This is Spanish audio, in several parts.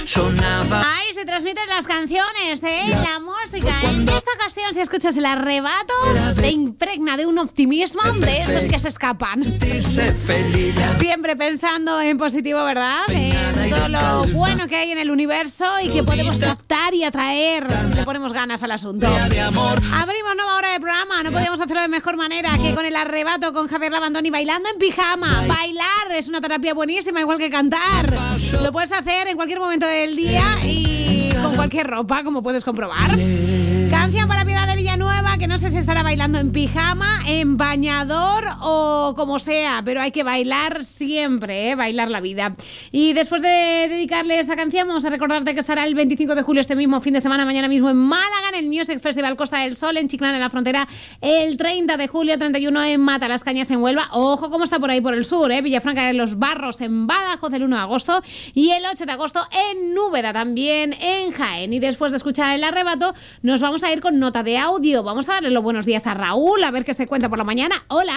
Ahí se transmiten las canciones, la música. En esta ocasión, si escuchas El Arrebato, te impregna de un optimismo de esos que se escapan. Siempre pensando en positivo, ¿verdad? En todo lo bueno que hay en el universo y que podemos captar y atraer si le ponemos ganas al asunto. Abrimos nueva hora de programa. No podíamos hacerlo de mejor manera que con El Arrebato, con Javier Labandoni, bailando en pijama. Bailar es una terapia buenísima, igual que cantar. Lo puedes hacer en cualquier momento del día y con cualquier ropa, como puedes comprobar. Canción para Piedad de Villanueva, que no sé si estará bailando en pijama, en bañador o como sea, pero hay que bailar siempre, bailar la vida. Y después de dedicarle esta canción, vamos a recordarte que estará el 25 de julio, este mismo fin de semana, mañana mismo en Málaga, en el Music Festival Costa del Sol, en Chiclana, en la Frontera, el 30 de julio, 31 en Matalascañas, en Huelva. Ojo cómo está por ahí por el sur, Villafranca de los Barros, en Badajoz, el 1 de agosto, y el 8 de agosto en Úbeda, también en Jaén. Y después de escuchar El Arrebato, nos vamos a ir con nota de audio. Vamos a darle los buenos días a Raúl, a ver qué se cuenta por la mañana. Hola.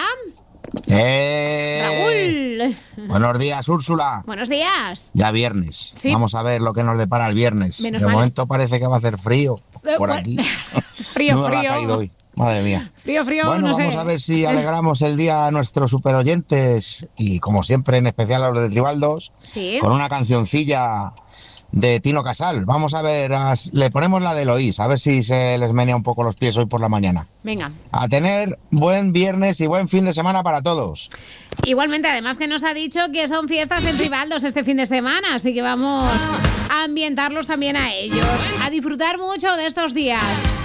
Raúl. Buenos días, Úrsula. Buenos días. Ya viernes. ¿Sí? Vamos a ver lo que nos depara el viernes. Menos de mal. momento parece que va a hacer frío por aquí. Frío, no frío. ha caído hoy. Madre mía. Frío, bueno, no vamos sé. a ver si alegramos el día a nuestros superoyentes y, como siempre, en especial a los de Tribaldos, Sí. con una cancioncilla de Tino Casal. Vamos a ver, le ponemos la de Eloís, a ver si se les menea un poco los pies hoy por la mañana. Venga. A tener buen viernes y buen fin de semana para todos. Igualmente, además que nos ha dicho que son fiestas en Tribaldos este fin de semana, así que vamos a ambientarlos también a ellos, a disfrutar mucho de estos días.